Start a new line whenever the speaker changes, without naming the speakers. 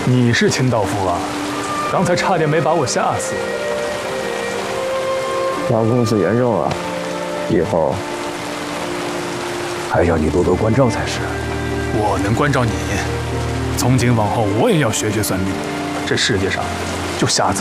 你是清道夫啊？刚才差点没把我吓死。
老公子言重啊，以后还要你多多关照才是。
我能关照你，从今往后我也要学算命。这世界上就瞎子